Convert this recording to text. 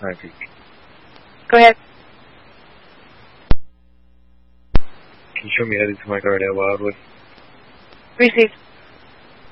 हाँ जी. Go ahead. Can you show me how to do my card out wildly? Received.